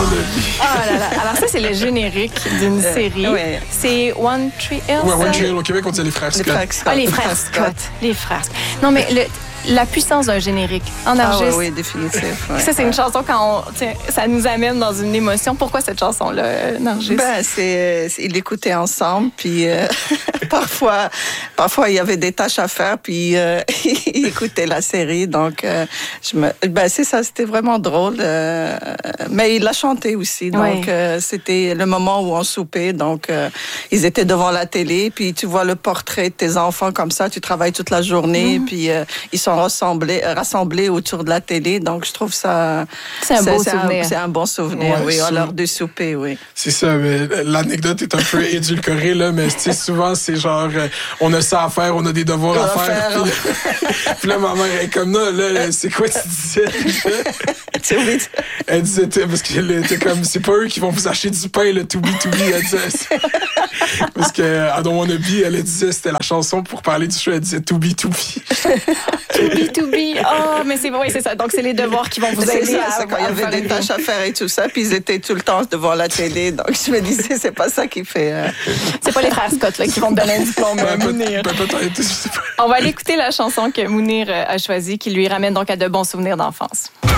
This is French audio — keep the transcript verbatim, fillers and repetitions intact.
de vie. Ah là là. Alors ça, c'est le générique d'une Euh, série. ouais. C'est One Tree Hill. Ouais, ça? One Tree Hill, au Québec, on dit les frères Les Scott. frères Scott. Ah, les frères Scott. Les frères Scott. Non, mais le, la puissance d'un générique en Ah argiste. oui, oui, définitif. Ouais. Ça, c'est une chanson quand on, tiens, ça nous amène dans une émotion. Pourquoi cette chanson-là, euh, Nargis? Ben, c'est, c'est- ils l'écoutaient ensemble, puis euh, parfois, parfois il y avait des tâches à faire, puis euh, ils écoutaient la série, donc euh, je me, ben c'est ça, c'était vraiment drôle. euh, mais il l'a chanté aussi, donc Ouais. euh, c'était le moment où on soupait, donc euh, ils étaient devant la télé, puis tu vois le portrait de tes enfants comme ça, tu travailles toute la journée, puis euh, ils sont rassemblés, rassemblés autour de la télé, donc je trouve ça, C'est un beau c'est souvenir. c'est un bon souvenir, Ouais, oui, à sou- l'heure du souper, oui. C'est ça, mais l'anecdote est un peu édulcorée, là, mais tu sais, souvent, c'est genre, euh, on a ça à faire, on a des devoirs à À faire. faire. Puis là, puis là, ma mère est comme, là, là c'est quoi tu disais? Tu oublies- Elle disait, t'sais, parce qu'elle était comme, c'est pas eux qui vont vous acheter du pain, le to be to be, elle disait. Parce que I Don't Wanna Be, elle disait, c'était la chanson pour parler du show, elle disait to be to be. B to B. Oh, mais c'est oui, c'est ça. Donc, c'est les devoirs qui vont vous C'est aider ça, à, c'est quand à il y avait faire des une tâches à faire et tout ça, puis ils étaient tout le temps devant la télé, donc je me disais, c'est pas ça qui fait... euh, C'est pas les frères Scott là, qui vont te donner un diplôme, euh, Ben, peut- Mounir. ben, peut-être, je sais pas. On va aller écouter la chanson que Mounir euh, a choisie, qui lui ramène donc à de bons souvenirs d'enfance.